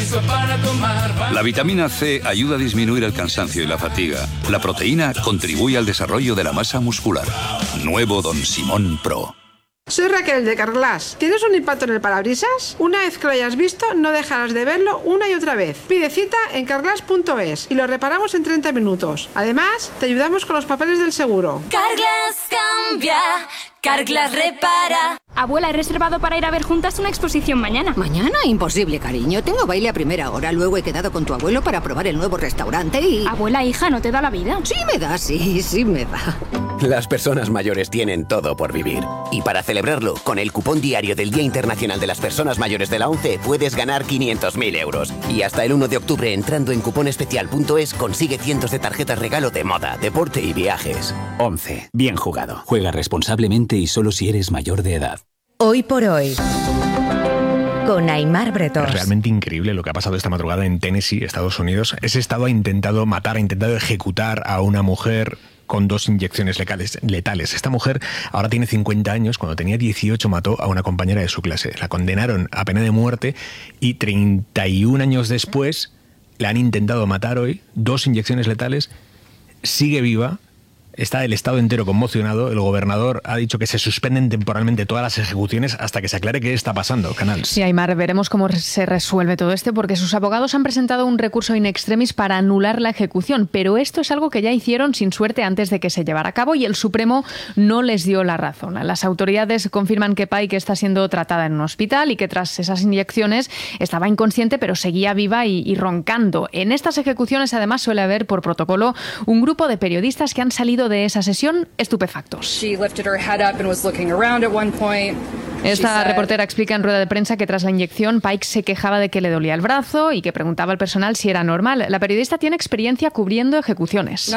La vitamina C ayuda a disminuir el cansancio y la fatiga. La proteína contribuye al desarrollo de la masa muscular. Nuevo Don Simón Pro. Soy Raquel de Carglass. ¿Tienes un impacto en el parabrisas? Una vez que lo hayas visto, no dejarás de verlo una y otra vez. Pide cita en carglass.es y lo reparamos en 30 minutos. Además, te ayudamos con los papeles del seguro. Carglass cambia, Carglass repara. Abuela, he reservado para ir a ver juntas una exposición mañana. ¿Mañana? Imposible, cariño. Tengo baile a primera hora. Luego he quedado con tu abuelo para probar el nuevo restaurante y... Abuela, hija, ¿no te da la vida? Sí me da, sí me da. Las personas mayores tienen todo por vivir. Y para celebrarlo, con el cupón diario del Día Internacional de las Personas Mayores de la ONCE puedes ganar 500.000 euros. Y hasta el 1 de octubre, entrando en cuponespecial.es, consigue cientos de tarjetas regalo de moda, deporte y viajes. ONCE. Bien jugado. Juega responsablemente y solo si eres mayor de edad. Hoy por hoy, con Aimar Bretós. Es realmente increíble lo que ha pasado esta madrugada en Tennessee, Estados Unidos. Ese estado ha intentado matar, ha intentado ejecutar a una mujer con 2 inyecciones letales. Esta mujer ahora tiene 50 años. Cuando tenía 18 mató a una compañera de su clase. La condenaron a pena de muerte y 31 años después la han intentado matar hoy. 2 inyecciones letales. Sigue viva. Está el estado entero conmocionado. El gobernador ha dicho que se suspenden temporalmente todas las ejecuciones hasta que se aclare qué está pasando. Canals. Sí, Aimar, veremos cómo se resuelve todo esto, porque sus abogados han presentado un recurso in extremis para anular la ejecución, pero esto es algo que ya hicieron sin suerte antes de que se llevara a cabo y el Supremo no les dio la razón. Las autoridades confirman que Pike está siendo tratada en un hospital y que tras esas inyecciones estaba inconsciente, pero seguía viva y roncando. En estas ejecuciones, además, suele haber por protocolo un grupo de periodistas que han salido de esa sesión estupefactos. Esta reportera explica en rueda de prensa que tras la inyección Pike se quejaba de que le dolía el brazo y que preguntaba al personal si era normal. La periodista tiene experiencia cubriendo ejecuciones.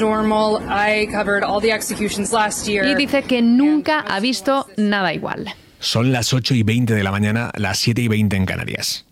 Y dice que nunca ha visto nada igual. Son las 8:20 de la mañana, las 7:20 en Canarias.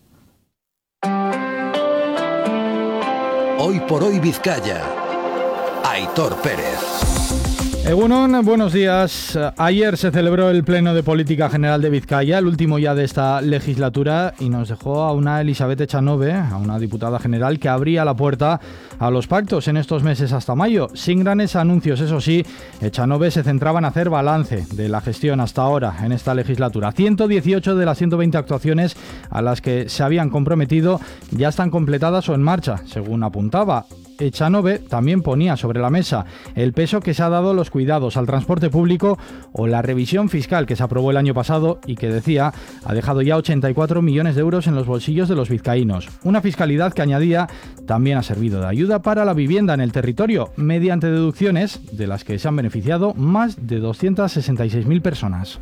Hoy por hoy Vizcaya. Aitor Pérez. Egunon, buenos días. Ayer se celebró el Pleno de Política General de Vizcaya, el último ya de esta legislatura, y nos dejó a una Elizabeth Echanove, a una diputada general que abría la puerta a los pactos en estos meses hasta mayo. Sin grandes anuncios, eso sí, Echanove se centraba en hacer balance de la gestión hasta ahora en esta legislatura. 118 de las 120 actuaciones a las que se habían comprometido ya están completadas o en marcha, según apuntaba. Echanove también ponía sobre la mesa el peso que se ha dado a los cuidados, al transporte público o la revisión fiscal que se aprobó el año pasado y que, decía, ha dejado ya 84 millones de euros en los bolsillos de los vizcaínos. Una fiscalidad que, añadía, también ha servido de ayuda para la vivienda en el territorio, mediante deducciones de las que se han beneficiado más de 266.000 personas.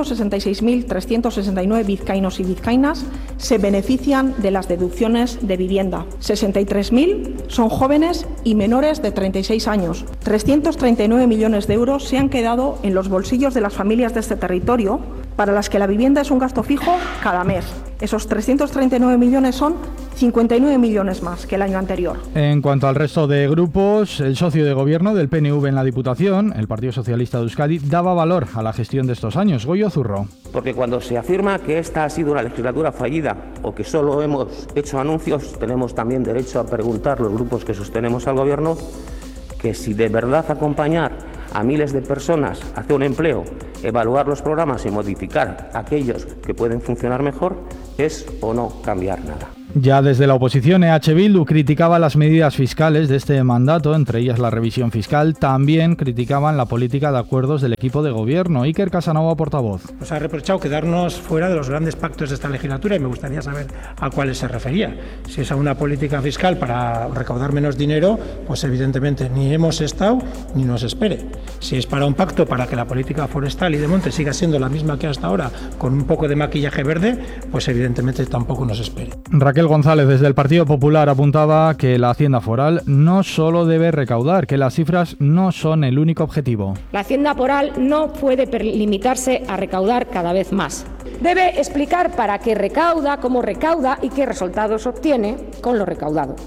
266.369 vizcaínos y vizcaínas se benefician de las deducciones de vivienda. 63.000 son jóvenes y menores de 36 años. 339 millones de euros se han quedado en los bolsillos de las familias de este territorio, para las que la vivienda es un gasto fijo cada mes. Esos 339 millones son 59 millones más que el año anterior. En cuanto al resto de grupos, el socio de gobierno del PNV en la Diputación, el Partido Socialista de Euskadi, daba valor a la gestión de estos años. Goyo Zurro. Porque cuando se afirma que esta ha sido una legislatura fallida o que solo hemos hecho anuncios, tenemos también derecho a preguntar, los grupos que sostenemos al gobierno, que si de verdad acompañar a miles de personas hacia un empleo, evaluar los programas y modificar aquellos que pueden funcionar mejor, es o no cambiar nada. Ya desde la oposición, EH Bildu criticaba las medidas fiscales de este mandato, entre ellas la revisión fiscal. También criticaban la política de acuerdos del equipo de gobierno. Iker Casanova, portavoz. Nos ha reprochado quedarnos fuera de los grandes pactos de esta legislatura y me gustaría saber a cuáles se refería. Si es a una política fiscal para recaudar menos dinero, pues evidentemente ni hemos estado ni nos espere. Si es para un pacto para que la política forestal y de monte siga siendo la misma que hasta ahora, con un poco de maquillaje verde, pues evidentemente tampoco nos espere. Raquel González, desde el Partido Popular, apuntaba que la Hacienda Foral no solo debe recaudar, que las cifras no son el único objetivo. La Hacienda Foral no puede limitarse a recaudar cada vez más. Debe explicar para qué recauda, cómo recauda y qué resultados obtiene con lo recaudado.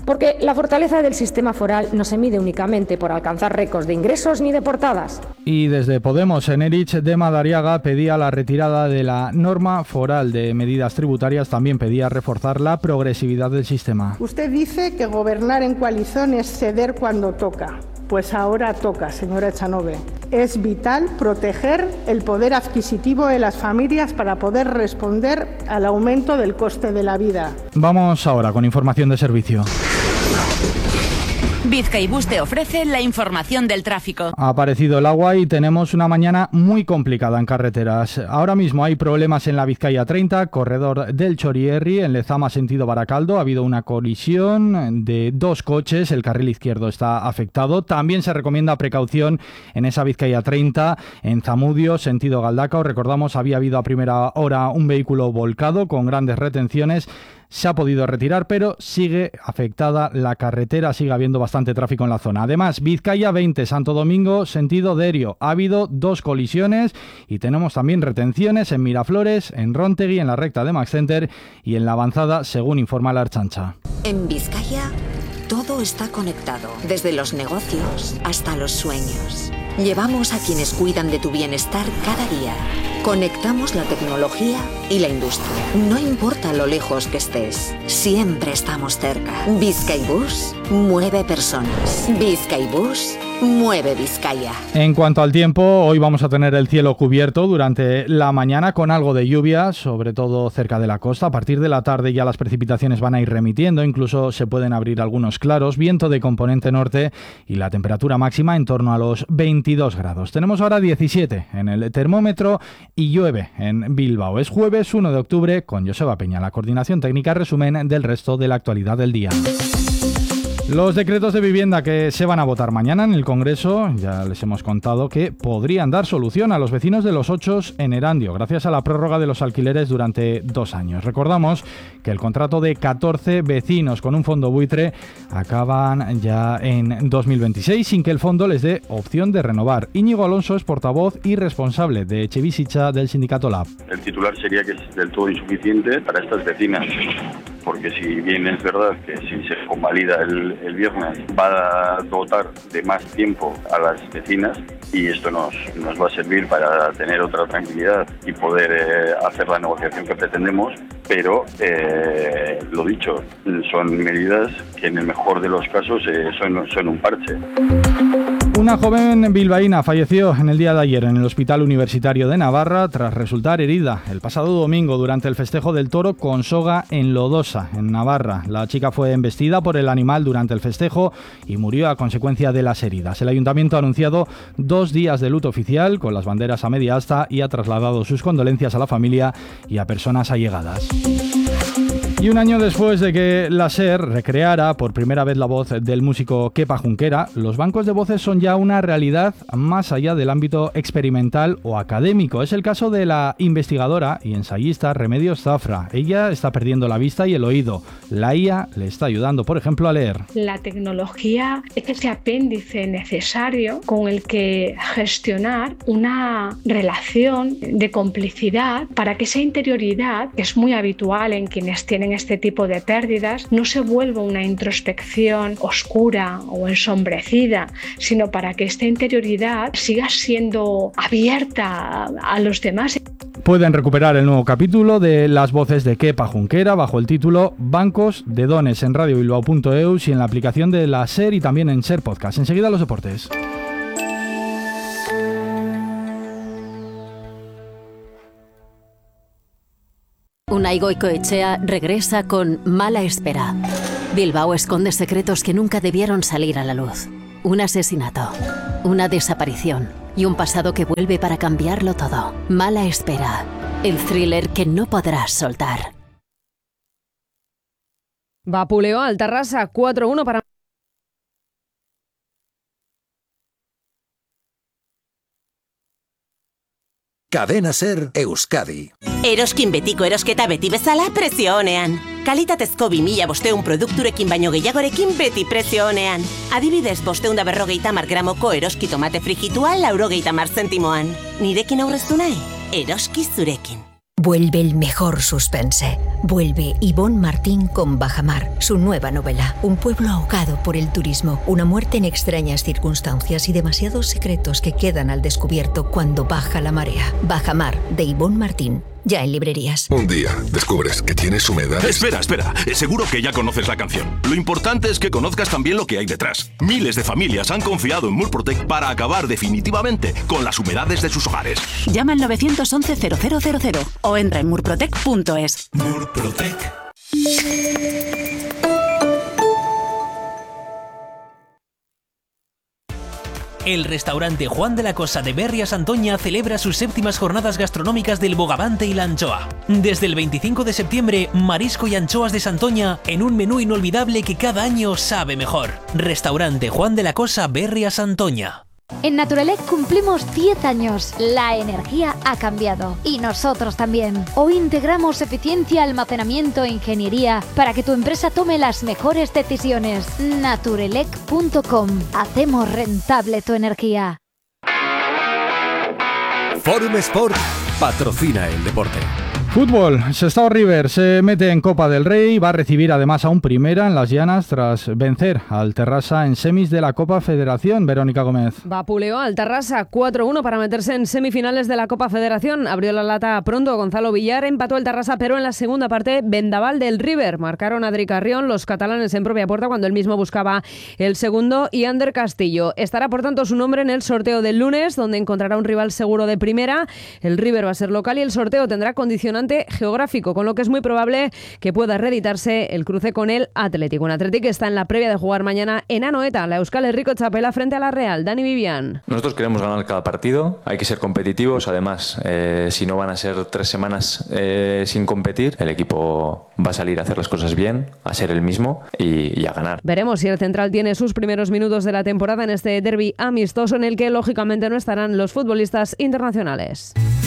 Porque la fortaleza del sistema foral no se mide únicamente por alcanzar récords de ingresos ni de portadas. Y desde Podemos, en Erich de Madariaga pedía la retirada de la norma foral de medidas tributarias, también pedía reforzar la progresividad del sistema. Usted dice que gobernar en coalición es ceder cuando toca. Pues ahora toca, señora Echanove. Es vital proteger el poder adquisitivo de las familias para poder responder al aumento del coste de la vida. Vamos ahora con información de servicio. Bizkaibus te ofrece la información del tráfico. Ha aparecido el agua y tenemos una mañana muy complicada en carreteras. Ahora mismo hay problemas en la Vizcaya 30, corredor del Chorierri, en Lezama sentido Baracaldo. Ha habido una colisión de 2 coches, el carril izquierdo está afectado. También se recomienda precaución en esa Vizcaya 30, en Zamudio, sentido Galdacao. Recordamos, había habido a primera hora un vehículo volcado con grandes retenciones. Se ha podido retirar, pero sigue afectada la carretera, sigue habiendo bastante tráfico en la zona. Además, Vizcaya 20, Santo Domingo, sentido Derio. Ha habido 2 colisiones y tenemos también retenciones en Miraflores, en Rontegui, en la recta de Max Center y en la avanzada, según informa la Ertzaintza. En Vizcaya, todo está conectado, desde los negocios hasta los sueños. Llevamos a quienes cuidan de tu bienestar cada día. Conectamos la tecnología y la industria. No importa lo lejos que estés, siempre estamos cerca. Bizkaibus mueve personas. Bizkaibus mueve Vizcaya. En cuanto al tiempo, hoy vamos a tener el cielo cubierto durante la mañana con algo de lluvia, sobre todo cerca de la costa. A partir de la tarde ya las precipitaciones van a ir remitiendo, incluso se pueden abrir algunos claros, viento de componente norte y la temperatura máxima en torno a los 22 grados. Tenemos ahora 17 en el termómetro y llueve en Bilbao. Es jueves 1 de octubre con Joseba Peña, la coordinación técnica, resumen del resto de la actualidad del día. Los decretos de vivienda que se van a votar mañana en el Congreso, ya les hemos contado que podrían dar solución a los vecinos de los Ochos en Erandio, gracias a la prórroga de los alquileres durante 2 años. Recordamos que el contrato de 14 vecinos con un fondo buitre acaban ya en 2026 sin que el fondo les dé opción de renovar. Íñigo Alonso es portavoz y responsable de Etxebizitza del sindicato LAB. El titular sería que es del todo insuficiente para estas vecinas, porque si bien es verdad que si se convalida el viernes va a dotar de más tiempo a las vecinas y esto nos va a servir para tener otra tranquilidad y poder hacer la negociación que pretendemos, pero lo dicho, son medidas que en el mejor de los casos son un parche. Una joven bilbaína falleció en el día de ayer en el Hospital Universitario de Navarra tras resultar herida el pasado domingo durante el festejo del toro con soga en Lodosa, en Navarra. La chica fue embestida por el animal durante el festejo y murió a consecuencia de las heridas. El ayuntamiento ha anunciado 2 días de luto oficial con las banderas a media asta y ha trasladado sus condolencias a la familia y a personas allegadas. Y un año después de que la SER recreara por primera vez la voz del músico Kepa Junquera, los bancos de voces son ya una realidad más allá del ámbito experimental o académico. Es el caso de la investigadora y ensayista Remedios Zafra. Ella está perdiendo la vista y el oído. La IA le está ayudando, por ejemplo, a leer. La tecnología es ese apéndice necesario con el que gestionar una relación de complicidad para que esa interioridad, que es muy habitual en quienes tienen este tipo de pérdidas, no se vuelva una introspección oscura o ensombrecida, sino para que esta interioridad siga siendo abierta a los demás. Pueden recuperar el nuevo capítulo de Las voces de Kepa Junquera bajo el título Bancos de Dones en radiobilbao.eus y en la aplicación de la SER y también en SER Podcast. Enseguida los deportes. Unai Goikoetxea regresa con Mala Espera. Bilbao esconde secretos que nunca debieron salir a la luz. Un asesinato, una desaparición y un pasado que vuelve para cambiarlo todo. Mala Espera, el thriller que no podrás soltar. Vapuleó al Tarrasa 4-1 para... Cadena SER Euskadi. Eroskin betiko erosketa beti bezala prezio onean. Kalitatezko 2500 produkturekin baino gehiagorekin beti prezio onean. Adibidez, 550 gramoko eroski tomate frijitua 90 zentimoan. Nirekin aurreztu nahi? Eroski zurekin. Vuelve el mejor suspense. Vuelve Ivonne Martín con Bajamar, su nueva novela. Un pueblo ahogado por el turismo, una muerte en extrañas circunstancias y demasiados secretos que quedan al descubierto cuando baja la marea. Bajamar, de Ivonne Martín. Ya en librerías. Un día descubres que tienes humedades. Espera. Seguro que ya conoces la canción. Lo importante es que conozcas también lo que hay detrás. Miles de familias han confiado en Murprotec para acabar definitivamente con las humedades de sus hogares. Llama al 911-0000 o entra en murprotec.es. Murprotec. El restaurante Juan de la Cosa de Berria Santoña celebra sus séptimas jornadas gastronómicas del bogavante y la anchoa. Desde el 25 de septiembre, marisco y anchoas de Santoña en un menú inolvidable que cada año sabe mejor. Restaurante Juan de la Cosa Berria Santoña. En Naturelec cumplimos 10 años. La energía ha cambiado y nosotros también. Hoy integramos eficiencia, almacenamiento e ingeniería para que tu empresa tome las mejores decisiones. Naturelec.com. Hacemos rentable tu energía. Forum Sport patrocina el deporte. Fútbol, Sestao River se mete en Copa del Rey, va a recibir además a un Primera en las Llanas tras vencer al Terrassa en semis de la Copa Federación. Verónica Gómez. Vapuleó al Terrassa 4-1 para meterse en semifinales de la Copa Federación. Abrió la lata pronto Gonzalo Villar, empató el Terrassa, pero en la segunda parte vendaval del River. Marcaron Adri Carrión, los catalanes en propia puerta cuando él mismo buscaba el segundo, y Ander Castillo. Estará por tanto su nombre en el sorteo del lunes, donde encontrará un rival seguro de Primera. El River va a ser local y el sorteo tendrá condicionante geográfico, con lo que es muy probable que pueda reeditarse el cruce con el Atlético. Un Atlético que está en la previa de jugar mañana en Anoeta, la Euskal Herriko Txapela frente a la Real. Dani Vivian. Nosotros queremos ganar cada partido, hay que ser competitivos, además si no van a ser 3 semanas sin competir, el equipo va a salir a hacer las cosas bien, a ser el mismo y a ganar. Veremos si el central tiene sus primeros minutos de la temporada en este derbi amistoso en el que lógicamente no estarán los futbolistas internacionales.